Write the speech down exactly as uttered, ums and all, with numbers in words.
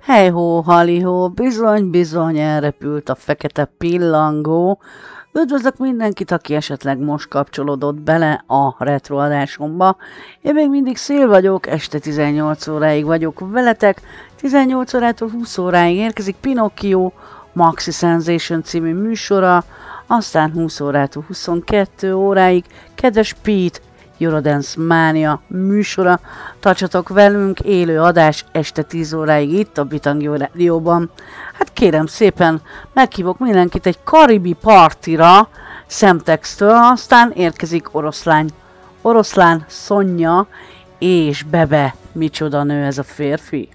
Hej-hó, halihó, bizony-bizony elrepült a fekete pillangó. Üdvözlök mindenkit, aki esetleg most kapcsolódott bele a retroadásomba. Én még mindig Szél vagyok, este tizennyolc óráig vagyok veletek. tizennyolc órától húsz óráig érkezik Pinocchio Maxi Sensation című műsora, aztán húsz órától huszonkettő óráig kedves Pete Eurodance Mania műsora. Tartsatok velünk, élő adás este tíz óráig itt a Bitangio Rádióban. Hát kérem szépen, meghívok mindenkit egy karibi partira Semtextől, aztán érkezik Oroszlány, Oroszlán, Szonya és Bebe. Micsoda nő ez a férfi?